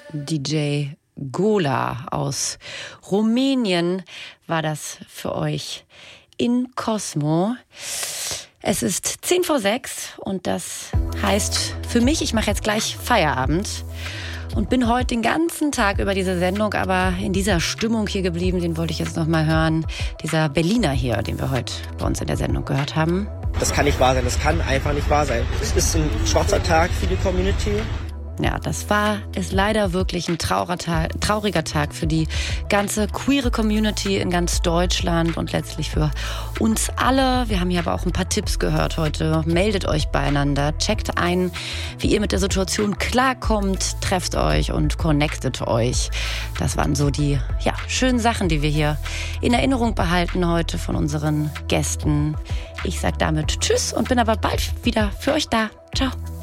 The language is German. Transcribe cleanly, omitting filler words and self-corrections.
DJ Gola aus Rumänien war das für euch in Cosmo. Es ist 5:10 und das heißt für mich, ich mache jetzt gleich Feierabend und bin heute den ganzen Tag über diese Sendung aber in dieser Stimmung hier geblieben. Den wollte ich jetzt noch mal hören. Dieser Berliner hier, den wir heute bei uns in der Sendung gehört haben. Das kann nicht wahr sein, das kann einfach nicht wahr sein. Es ist ein schwarzer Tag für die Community. Ja, ist leider wirklich ein trauriger Tag für die ganze queere Community in ganz Deutschland und letztlich für uns alle. Wir haben hier aber auch ein paar Tipps gehört heute. Meldet euch beieinander, checkt ein, wie ihr mit der Situation klarkommt, trefft euch und connectet euch. Das waren so die schönen Sachen, die wir hier in Erinnerung behalten heute von unseren Gästen. Ich sag damit Tschüss und bin aber bald wieder für euch da. Ciao.